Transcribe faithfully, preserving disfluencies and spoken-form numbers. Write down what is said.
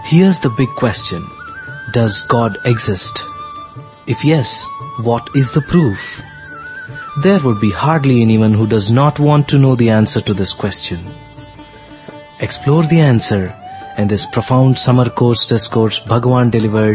Here's the big question. Does God exist? If yes, what is the proof? There would be hardly anyone who does not want to know the answer to this question. Explore the answer in this profound summer course discourse Bhagavan delivered